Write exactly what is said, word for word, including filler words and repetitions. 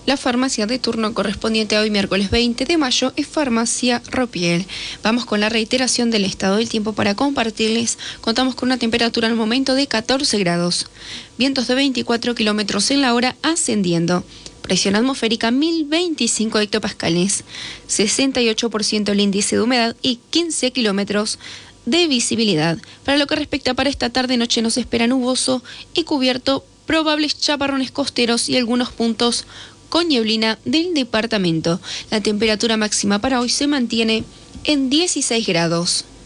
La farmacia de turno correspondiente a hoy, miércoles veinte de mayo, es Farmacia Ropiel. Vamos con la reiteración del estado del tiempo para compartirles. Contamos con una temperatura al momento de catorce grados. Vientos de veinticuatro kilómetros en la hora ascendiendo. Presión atmosférica mil veinticinco hectopascales. sesenta y ocho por ciento el índice de humedad y quince kilómetros de visibilidad. Para lo que respecta para esta tarde-noche nos espera nuboso y cubierto, probables chaparrones costeros y algunos puntos con nieblina del departamento. La temperatura máxima para hoy se mantiene en dieciséis grados.